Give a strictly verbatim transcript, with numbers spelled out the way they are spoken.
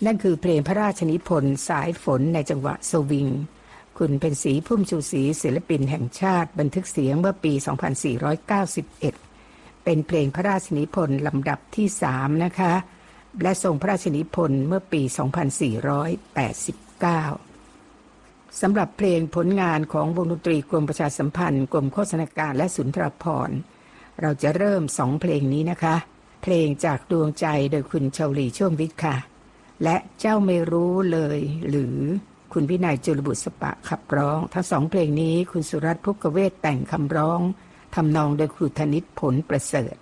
นั่นคือเพลงพระราชนิพนธ์สายฝนในจังหวะสวิงคุณเป็นศรีพุ่มชูศรีศิลปินแห่งชาติบันทึกเสียงเมื่อปีสองพันสี่ร้อยเก้าสิบเอ็ดเป็นเพลงพระราชนิพนธ์ลำดับที่สามนะคะและทรงพระราชนิพนธ์เมื่อปีสองพันสี่ร้อยแปดสิบเก้าสำหรับเพลงผลงานของวงดนตรีกรมประชาสัมพันธ์กรมโฆษณาการและสุนทรภรณ์เราจะเริ่มสองเพลงนี้นะคะเพลงจากดวงใจโดยคุณชวลีช่วงวิทย์ค่ะและเจ้าไม่รู้เลยหรือคุณวินัยจุลบุตรสปะขับร้องทั้งสองเพลงนี้คุณสุรัตน์ ภุกเวศแต่งคำร้องทำนองโดยครูธนิตผลประเสริฐ